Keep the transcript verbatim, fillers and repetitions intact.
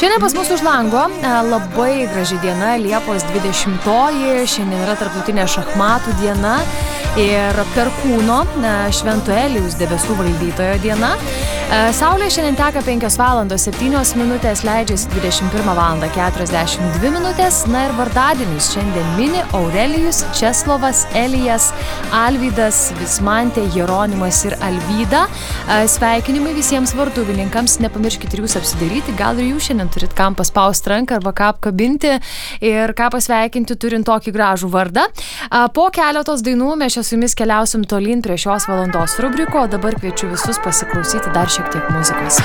Šiandien pas mus už lango labai graži diena, Liepos dvidešimtoji, šiandien yra tarptautinė šachmatų diena ir Perkūno Švento Elijaus debesų valdytojo diena. Saulė šiandien teka penkios valandos septynios minutės, leidžiasi dvidešimt pirmą valandą keturiasdešimt dvi minutės. Na ir vardadienius šiandien mini Aurelijus, Česlovas, Elijas, Alvydas, Vismantė, Jeronimas ir Alvyda. Sveikinimai visiems varduvininkams, nepamirškit ir jūs apsidaryti, gal ir jūs šiandien turit kam paspausti ranką arba ką apkabinti ir ką pasveikinti turint tokį gražų vardą. Po keletos dainų mes čia su jumis keliausim tolyn prie šios valandos rubriko, o dabar kviečiu visus pasiklausyti dar šiek tiek muzikos.